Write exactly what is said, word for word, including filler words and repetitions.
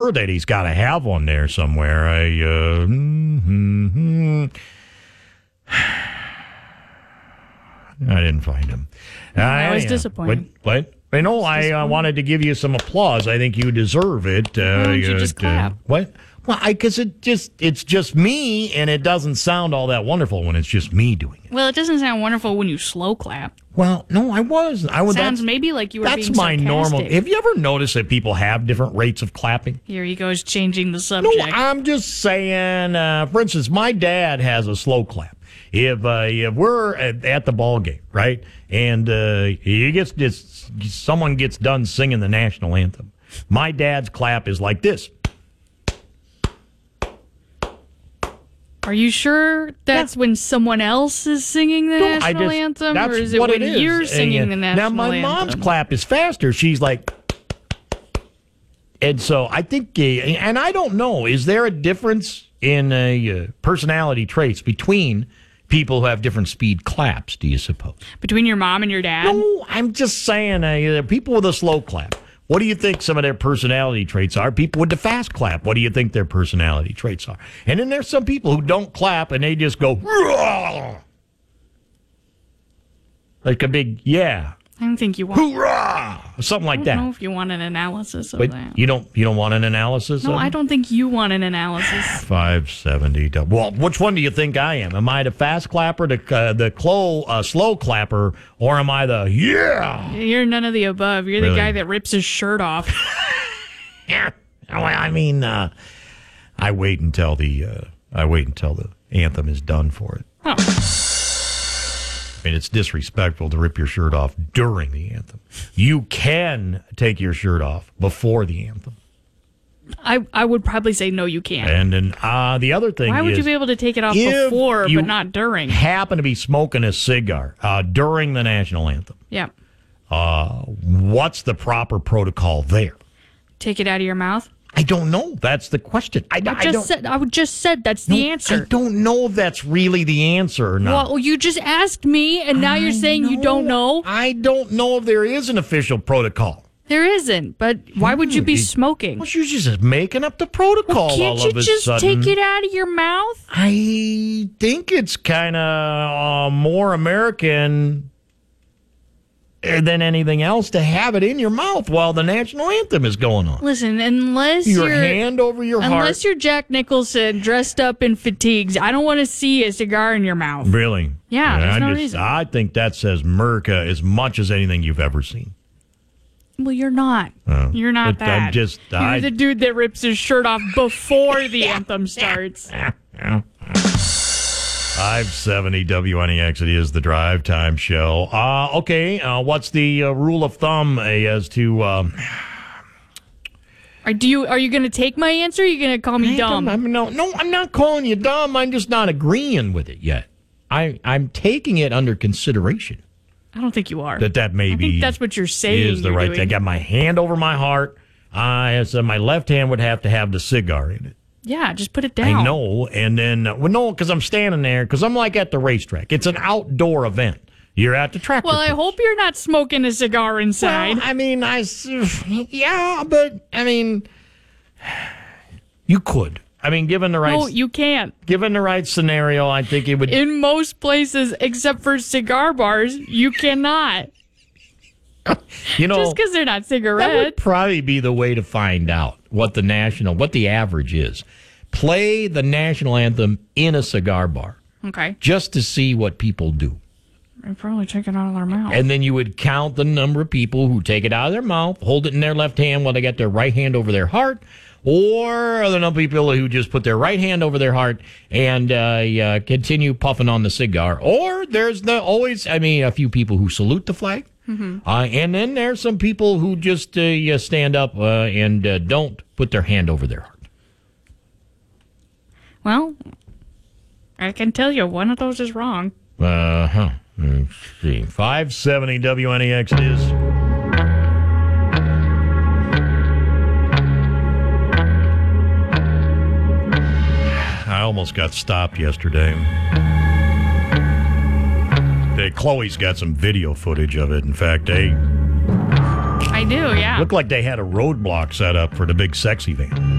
sure that he's got to have one there somewhere. I, uh, mm-hmm. I didn't find him. I was uh, disappointed. What? what? You know, I uh, wanted to give you some applause. I think you deserve it. Uh, Why don't you uh, just clap? Uh, what? Well, because it just it's just me, and it doesn't sound all that wonderful when it's just me doing it. Well, it doesn't sound wonderful when you slow clap. Well, no, I was. I was. Sounds maybe like you were That's being my sarcastic. normal. Have you ever noticed that people have different rates of clapping? Here he goes, changing the No, subject. I'm just saying. Uh, for instance, my dad has a slow clap. If uh, if we're at, at the ball game, right, and uh, he gets this, someone gets done singing the national anthem, my dad's clap is like this. Are you sure that's yeah. when someone else is singing the no, national just, anthem, or is it when it you're singing and, uh, the national anthem? Now, my anthem? mom's clap is faster. She's like, and so I think, uh, and I don't know, is there a difference in uh, personality traits between people who have different speed claps, do you suppose? Between your mom and your dad? No, I'm just saying, uh, people with a slow clap. What do you think some of their personality traits are? People with the fast clap, what do you think their personality traits are? And then there's some people who don't clap and they just go, Rah! Like a big, yeah. I don't think you want. Hoorah! Something like that. I don't know if you want an analysis of but that. You don't, you don't want an analysis No, of I it? don't think you want an analysis. five seventy. Well, which one do you think I am? Am I the fast clapper, the uh, the clo- uh, slow clapper, or am I the, yeah? You're none of the above. You're Really? the guy that rips his shirt off. Yeah. I mean, uh, I wait until the uh, I wait until the anthem is done for it. Oh. I mean, it's disrespectful to rip your shirt off during the anthem. You can take your shirt off before the anthem. I, I would probably say no, you can't. And then uh, the other thing Why would is, you be able to take it off if before you but not during? happen to be smoking a cigar uh, during the national anthem, Yeah. uh, what's the proper protocol there? Take it out of your mouth? I don't know. That's the question. I, I I just don't, said I would just said that's the no, answer. I don't know if that's really the answer or not. Well, you just asked me, and now you're saying you don't know? I don't know if there is an official protocol. There isn't, but why would you be Hmm. smoking? Well, you're just making up the protocol Well, can't all you of a just sudden. take it out of your mouth? I think it's kind of uh, more American than anything else to have it in your mouth while the national anthem is going on. Listen, unless Your you're hand over your unless heart. you're Jack Nicholson dressed up in fatigues, I don't want to see a cigar in your mouth. Really? Yeah, there's I no just, reason. I think that says America as much as anything you've ever seen. Well, you're not. Oh. You're not But I'm that. just- you're I- the dude that rips his shirt off before the anthem starts. five seventy W N E X, it is the Drive Time Show. Uh, okay, uh, what's the uh, rule of thumb uh, as to... Um, Are, do you, are you going to take my answer or are you going to call me dumb? I'm, no, no, I'm not calling you dumb. I'm just not agreeing with it yet. I, I'm taking it under consideration. I don't think you are. That that maybe I think that's what you're saying. is the you're right doing. thing. I got my hand over my heart. I so my left hand would have to have the cigar in it. Yeah, just put it down. I know, and then uh, well, no, because I'm standing there because I'm like at the racetrack. It's an outdoor event. You're at the track. Well, I hope you're not smoking a cigar inside. Well, I mean, I yeah, but I mean, you could. I mean, given the right, no, you can't. given the right scenario, I think it would. In most places, except for cigar bars, you cannot. You know, Just because they're not that would cigarettes. probably be the way to find out what the national, what the average is. Play the national anthem in a cigar bar Okay. just to see what people do. They probably take it out of their mouth. And then you would count the number of people who take it out of their mouth, hold it in their left hand while they got their right hand over their heart, or the number of people who just put their right hand over their heart and uh, uh, continue puffing on the cigar. Or there's the always, I mean, a few people who salute the flag. Mm-hmm. Uh, and then there's some people who just uh, stand up uh, and uh, don't put their hand over their heart. Well, I can tell you one of those is wrong. Uh-huh. Let's see. five seventy W N E X it is. I almost got stopped yesterday. They, Chloe's got some video footage of it. In fact, they I do, yeah. looked like they had a roadblock set up for the big sexy van.